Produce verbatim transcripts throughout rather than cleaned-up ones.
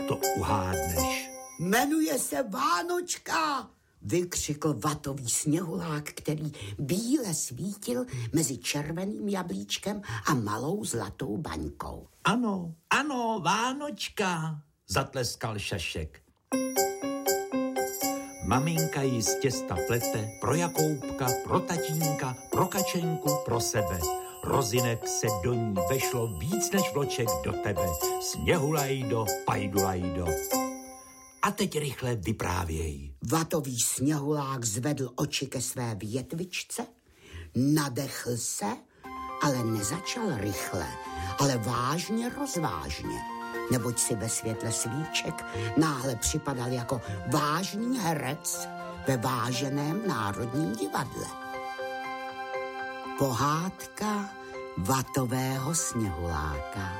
to uhádneš. Jmenuje se Vánočka, vykřikl vatový sněhulák, který bíle svítil mezi červeným jablíčkem a malou zlatou baňkou. Ano, ano, Vánočka, zatleskal Šašek. Maminka jí z těsta plete pro Jakoubka, pro tatínka, pro Kačenku, pro sebe. Rozinek se do ní vešlo víc než vloček do tebe. Sněhulajdo, pajdulajdo. A teď rychle vyprávěj. Vatový sněhulák zvedl oči ke své větvičce, nadechl se, ale nezačal rychle, ale vážně rozvážně, neboť si ve světle svíček náhle připadal jako vážný herec ve váženém Národním divadle. Pohádka vatového sněhuláka.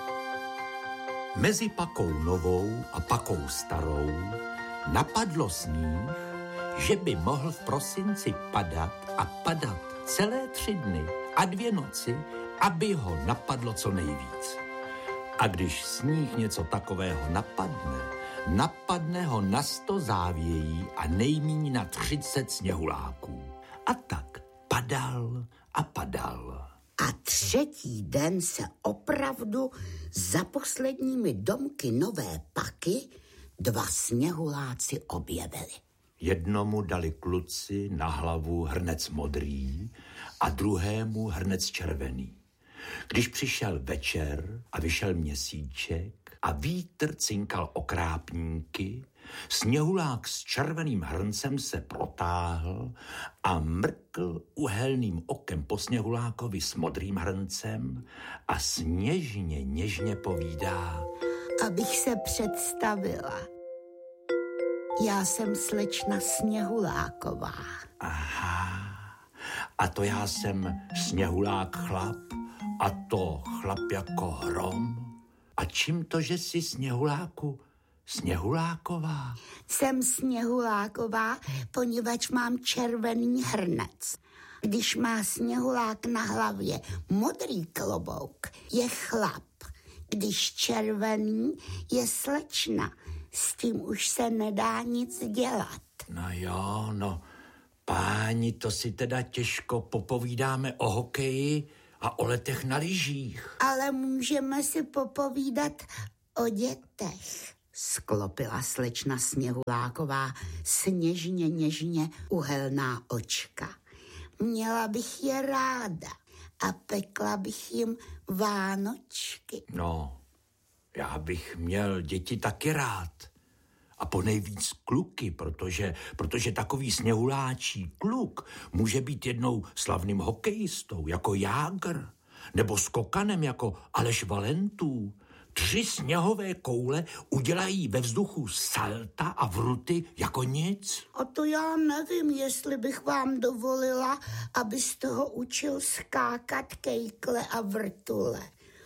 Mezi pakou novou a pakou starou napadlo sníh, že by mohl v prosinci padat a padat celé tři dny a dvě noci, aby ho napadlo co nejvíc. A když sníh něco takového napadne, napadne ho na sto závějí a nejmíň na třicet sněhuláků. A tak padal a padal. A třetí den se opravdu za posledními domky nové paky dva sněhuláci objevili. Jednomu dali kluci na hlavu hrnec modrý a druhému hrnec červený. Když přišel večer a vyšel měsíček a vítr cinkal okrápníky, sněhulák s červeným hrncem se protáhl a mrkl uhelným okem po sněhulákovi s modrým hrncem a sněžně, něžně povídá: Abych se představila. Já jsem slečna Sněhuláková. Aha, a to já jsem sněhulák chlap, a to chlap jako hrom. A čím to, že jsi sněhuláku Sněhuláková? Jsem Sněhuláková, poněvadž mám červený hrnec. Když má sněhulák na hlavě modrý klobouk, je chlap. Když červený, je slečna. S tím už se nedá nic dělat. No jo, no, páni, to si teda těžko popovídáme o hokeji a o letech na lyžích. Ale můžeme si popovídat o dětech, sklopila slečna Sněhuláková sněžně něžně uhelná očka. Měla bych je ráda a pekla bych jim vánočky. No, já bych měl děti taky rád. A ponejvíc kluky, protože, protože takový sněhuláčí kluk může být jednou slavným hokejistou jako Jágr, nebo skokanem jako Aleš Valentů. Tři sněhové koule udělají ve vzduchu salta a vruty jako nic. A to já nevím, jestli bych vám dovolila, abyste ho učil skákat kejkle a vrtule.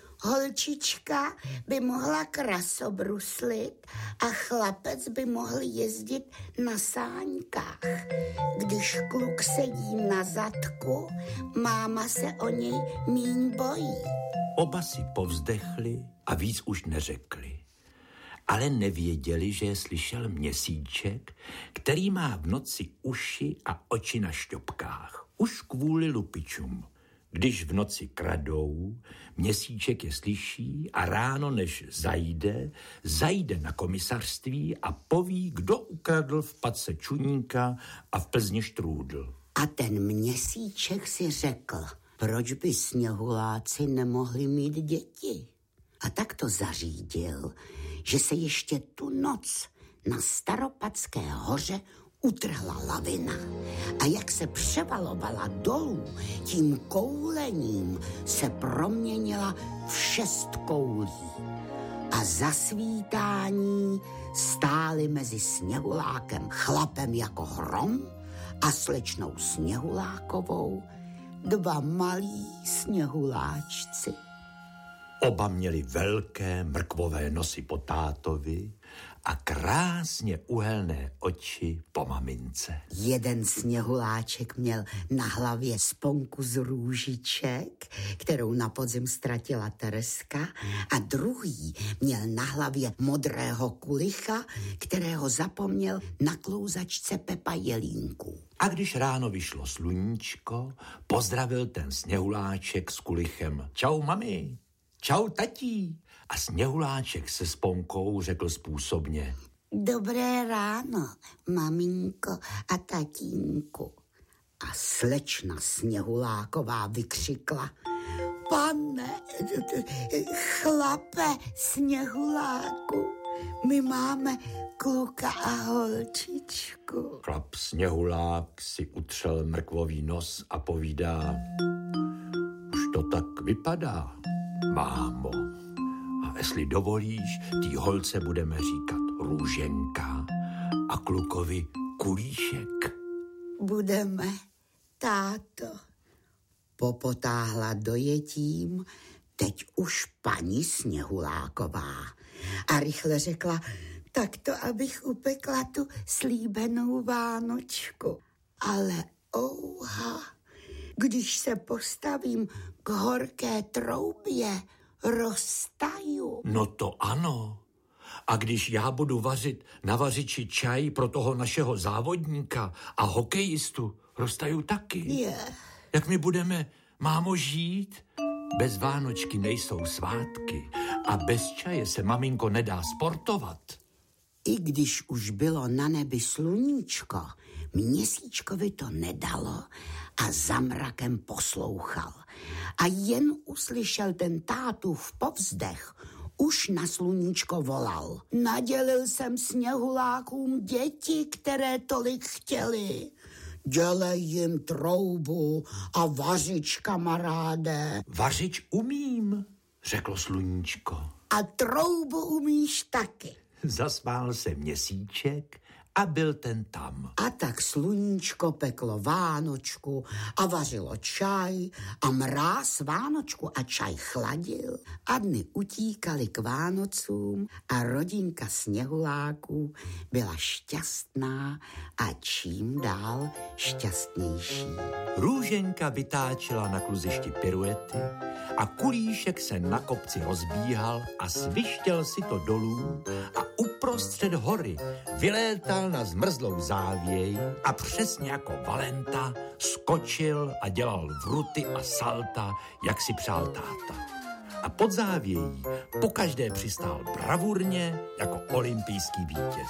Holčička by mohla krasobruslit a chlapec by mohl jezdit na sáňkách. Když kluk sedí na zadku, máma se o něj míň bojí. Oba si povzdechli a víc už neřekli. Ale nevěděli, že je slyšel měsíček, který má v noci uši a oči na šťopkách. Už kvůli lupičům. Když v noci kradou, měsíček je slyší a ráno, než zajde, zajde na komisařství a poví, kdo ukradl v patce čuníka a v Plzni štrůdl. A ten měsíček si řekl, proč by sněhuláci nemohli mít děti? A tak to zařídil, že se ještě tu noc na Staropadské hoře utrhla lavina a jak se převalovala dolů, tím koulením se proměnila v šest koulí. A za svítání stáli mezi sněhulákem chlapem jako hrom a slečnou Sněhulákovou dva malí sněhuláčci. Oba měli velké mrkvové nosy po tátovi a krásně uhelné oči po mamince. Jeden sněhuláček měl na hlavě sponku z růžiček, kterou na podzim ztratila Tereska, a druhý měl na hlavě modrého kulicha, kterého zapomněl na klouzačce Pepa Jelínku. A když ráno vyšlo sluníčko, pozdravil ten sněhuláček s kulichem: Čau, mami. Čau, tatí. A sněhuláček se sponkou řekl způsobně: Dobré ráno, maminko a tatínku. A slečna Sněhuláková vykřikla: Pane, chlape Sněhuláku, my máme kluka a holčičku. Chlap Sněhulák si utřel mrkvový nos a povídá: Už to tak vypadá, mámo. A jestli dovolíš, tý holce budeme říkat Růženka a klukovi Kulíšek. Budeme, táto. Popotáhla dojetím teď už paní Sněhuláková a rychle řekla: Tak to, abych upekla tu slíbenou vánočku. Ale ouha, když se postavím k horké troubě, roztaju. No to ano. A když já budu vařit na vařiči čaj pro toho našeho závodníka a hokejistu, roztaju taky. Yeah. Jak my budeme, mámo, žít? Bez Vánočky nejsou svátky a bez čaje se, maminko, nedá sportovat. I když už bylo na nebi sluníčko, Měsíčkovi to nedalo a za mrakem poslouchal. A jen uslyšel ten tátův povzdech, už na sluníčko volal: Nadělil jsem sněhulákům děti, které tolik chtěli. Dělej jim troubu a vařič, kamaráde. Vařič umím, řeklo sluníčko. A troubu umíš taky. Zasmál se Měsíček a byl ten tam. A tak sluníčko peklo vánočku a vařilo čaj a mráz vánočku a čaj chladil a dny utíkaly k Vánocům a rodinka sněhuláků byla šťastná a čím dál šťastnější. Růženka vytáčela na kluzišti piruety a Kulíšek se na kopci rozbíhal a svištěl si to dolů a uprostřed hory vylétal na zmrzlou závěj a přesně jako Valenta skočil a dělal vruty a salta, jak si přál táta. A pod závějí pokaždé přistál bravurně jako olympijský vítěz.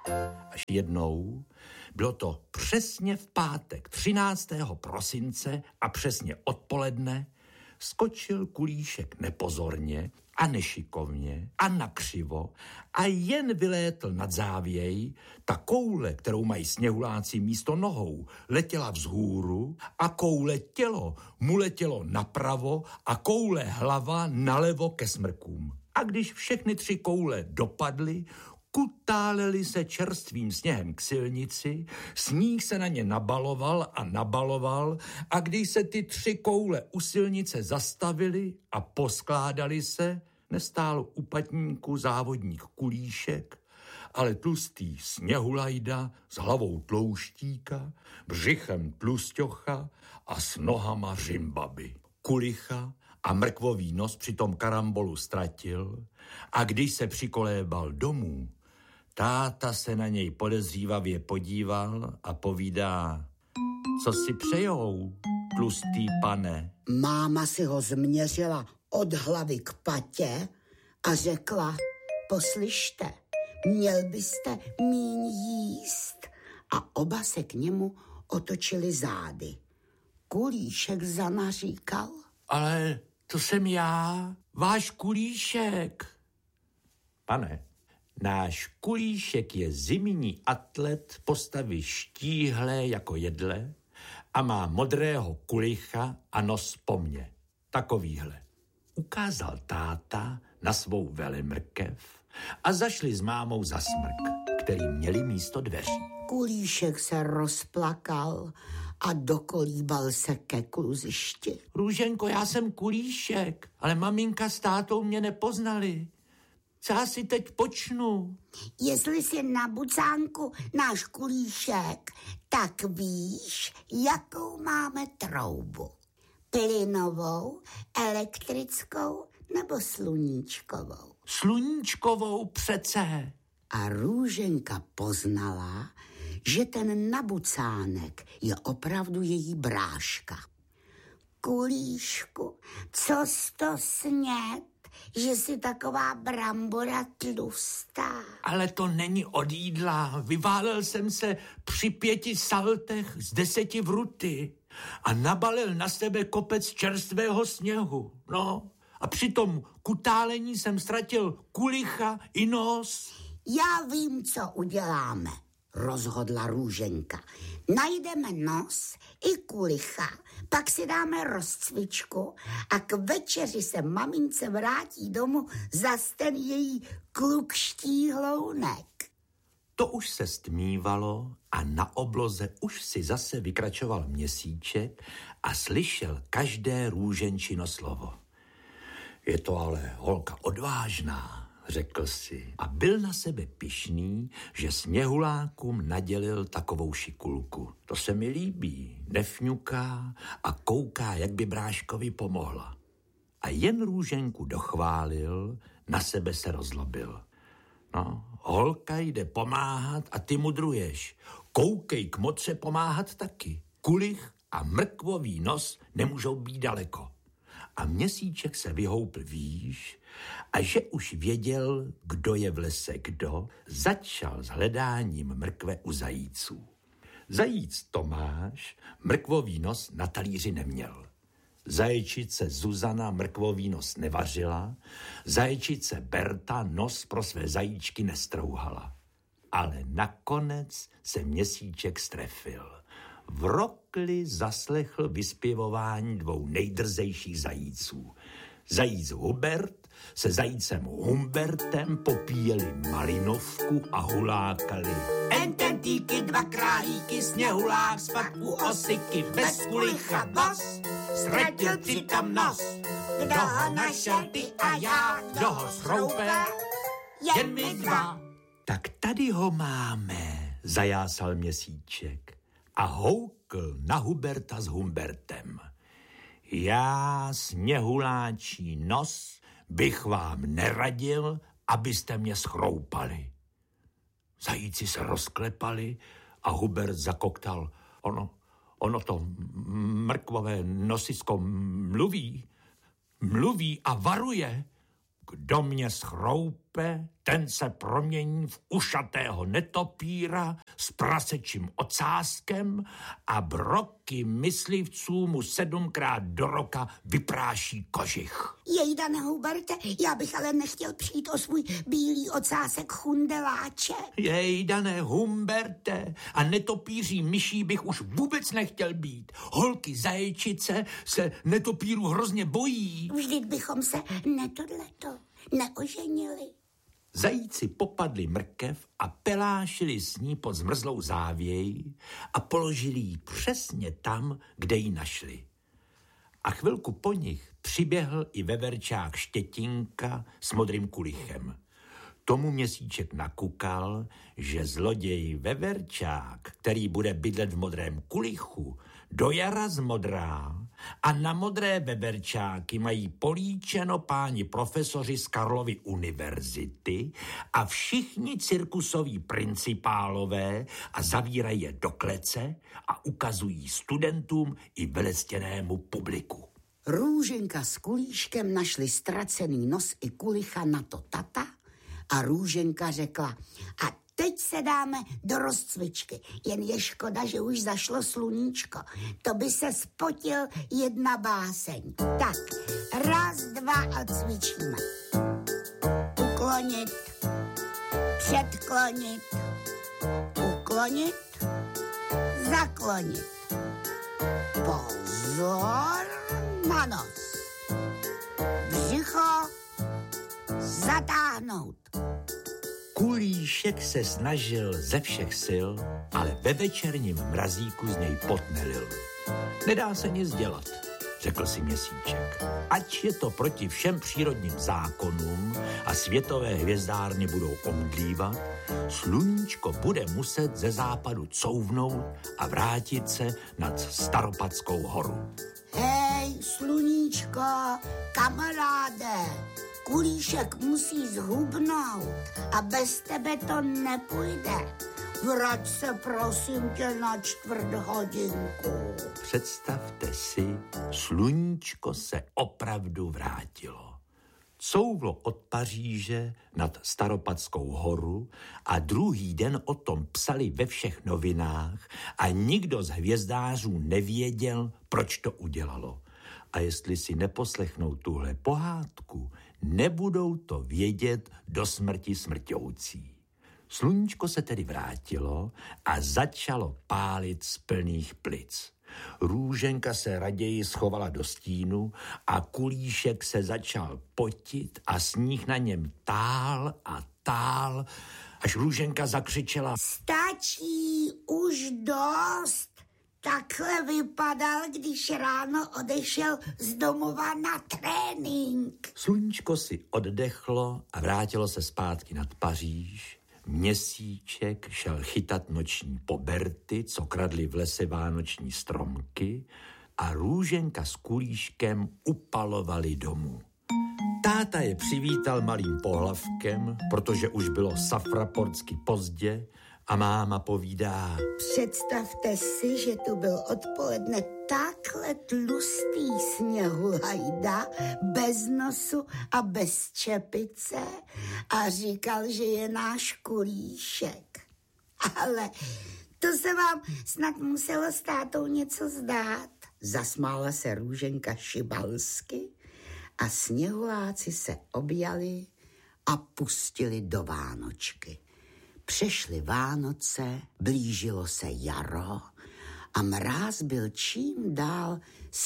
Až jednou, bylo to přesně v pátek třináctého prosince a přesně odpoledne, skočil Kulíšek nepozorně a nešikovně a nakřivo a jen vylétl nad závěj. Ta koule, kterou mají sněhuláci místo nohou, letěla vzhůru a koule tělo mu letělo napravo a koule hlava nalevo ke smrkům. A když všechny tři koule dopadly, kutáleli se čerstvým sněhem k silnici, sníh se na ně nabaloval a nabaloval a když se ty tři koule u silnice zastavily a poskládali se, nestál u patníku závodník Kulíšek, ale tlustý Sněhulajda s hlavou tlouštíka, břichem tlusťocha a s nohama řimbaby. Kulicha a mrkvový nos při tom karambolu ztratil a když se přikolébal domů, táta se na něj podezřívavě podíval a povídá: Co si přejou, tlustý pane? Máma si ho změřila od hlavy k patě a řekla: Poslyšte, měl byste míň jíst. A oba se k němu otočili zády. Kulíšek zanaříkal: Ale to jsem já, váš Kulíšek. Pane, náš Kulíšek je zimní atlet postavy štíhlé jako jedle a má modrého kulicha a nos po mně. Takovýhle. Ukázal táta na svou velemrkev a zašli s mámou za smrk, který měli místo dveří. Kulíšek se rozplakal a dokolíbal se ke kluzišti. Růženko, já jsem Kulíšek, ale maminka s tátou mě nepoznali. Co já si teď počnu? Jestli jsi na bucánku náš Kulíšek, tak víš, jakou máme troubu. Plynovou, elektrickou nebo sluníčkovou? Sluníčkovou přece. A Růženka poznala, že ten nabucánek je opravdu její bráška. Kulíšku, co jsi to sněd, že jsi taková brambora tlustá? Ale to není od jídla. Vyválel jsem se při pěti saltech z deseti vruty a nabalil na sebe kopec čerstvého sněhu. No, a při tom kutálení jsem ztratil kulicha i nos. Já vím, co uděláme, rozhodla Růženka. Najdeme nos i kulicha, pak si dáme rozcvičku a k večeři se mamince vrátí domů zas ten její klukští hlounek. To už se stmívalo a na obloze už si zase vykračoval Měsíček a slyšel každé Růženčino slovo. Je to ale holka odvážná, řekl si, a byl na sebe pyšný, že sněhulákům nadělil takovou šikulku. To se mi líbí, nefňuká a kouká, jak by bráškovi pomohla. A jen Růženku dochválil, na sebe se rozlobil. No, holka jde pomáhat a ty mudruješ. Koukej k motře pomáhat taky. Kulich a mrkvový nos nemůžou být daleko. A Měsíček se vyhoupl výš a že už věděl, kdo je v lese kdo, začal s hledáním mrkve u zajíců. Zajíc Tomáš mrkvový nos na talíři neměl. Zaječnice Zuzana mrkvový nos nevařila, zaječnice Berta nos pro své zajíčky nestrouhala. Ale nakonec se Měsíček strefil. V rokli zaslechl vyspěvování dvou nejdrzejších zajíců. Zajíc Hubert se zajícem Humbertem popíjeli malinovku a hulákali. Ententíky, dva králíky, sněhulák, spad u osiky, bez kulicha bos, ztratil přitom nos. Kdo ho našel, ty a já, kdo ho schroupe, jen my dva. Tak tady ho máme, zajásal Měsíček a houkl na Huberta s Humbertem. Já, sněhuláčí nos, bych vám neradil, abyste mě schroupali. Zajíci se rozklepali a Hubert zakoktal. Ono, ono to mrkvové nosisko mluví, mluví a varuje. Kdo mě schroupe, ten se promění v ušatého netopíra s prasečím ocáskem a broky myslivců mu sedmkrát do roka vypráší kožich. Jejdane Huberte, já bych ale nechtěl přijít o svůj bílý ocásek chundeláče. Jejdane Humberte, a netopíří myší bych už vůbec nechtěl být. Holky zaječnice se netopíru hrozně bojí. Vždyť bychom se netodleto neoženili. Zajíci popadli mrkev a pelášili s ní pod zmrzlou závěj a položili ji přesně tam, kde ji našli. A chvilku po nich přiběhl i veverčák Štětinka s modrým kulichem. Tomu Měsíček nakukal, že zloděj veverčák, který bude bydlet v modrém kulichu, do jara zmodrá a na modré veverčáky mají políčeno páni profesoři z Karlovy univerzity a všichni cirkusoví principálové a zavírají je do klece a ukazují studentům i velectěnému publiku. Růženka s Kulíškem našli ztracený nos i kulicha na to tata a Růženka řekla: a teď se dáme do rozcvičky. Jen je škoda, že už zašlo sluníčko. To by se spotil jedna báseň. Tak, raz, dva a cvičíme. Uklonit, předklonit, uklonit, zaklonit. Pozor na nos. Břicho zatáhnout. Kulíšek se snažil ze všech sil, ale ve večerním mrazíku z něj pot nelil. Nedá se nic dělat, řekl si Měsíček. Ať je to proti všem přírodním zákonům a světové hvězdárny budou omdlívat, sluníčko bude muset ze západu couvnout a vrátit se nad Staropadskou horu. Hej, sluníčko, kamaráde, Kulíšek musí zhubnout a bez tebe to nepůjde. Vrať se prosím tě na čtvrt hodinku. Představte si, sluníčko se opravdu vrátilo. Couvlo od Paříže nad Staropadskou horu a druhý den o tom psali ve všech novinách a nikdo z hvězdářů nevěděl, proč to udělalo. A jestli si neposlechnou tuhle pohádku, nebudou to vědět do smrti smrťoucí. Sluníčko se tedy vrátilo a začalo pálit z plných plic. Růženka se raději schovala do stínu a Kulíšek se začal potit a sníh na něm tál a tál, až Růženka zakřičela: Stačí, už dost. Takhle vypadal, když ráno odešel z domova na trénink. Sluníčko si oddechlo a vrátilo se zpátky nad Paříž. Měsíček šel chytat noční poberty, co kradli v lese vánoční stromky, a Růženka s Kulíškem upalovali domů. Táta je přivítal malým pohlavkem, protože už bylo safraportsky pozdě, a máma povídá: Představte si, že tu byl odpoledne takhle tlustý Sněhulajda, bez nosu a bez čepice, a říkal, že je náš Kulíšek. Ale to se vám snad muselo s tátou něco zdát. Zasmála se Růženka šibalsky a sněhuláci se objali a pustili do Vánočky. Přešly Vánoce, blížilo se jaro a mráz byl čím dál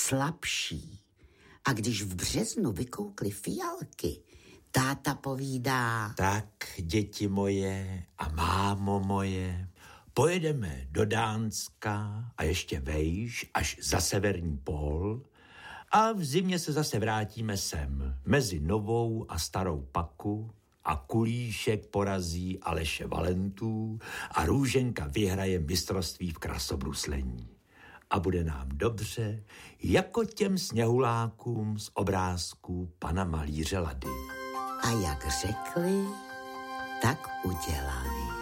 slabší. A když v březnu vykoukly fialky, táta povídá: Tak, děti moje a mámo moje, pojedeme do Dánska a ještě vejš až za severní pól a v zimě se zase vrátíme sem, mezi Novou a Starou Paku, a Kulíšek porazí Aleše Valentů a Růženka vyhraje mistrovství v krasobruslení. A bude nám dobře, jako těm sněhulákům z obrázků pana malíře Lady. A jak řekli, tak udělali.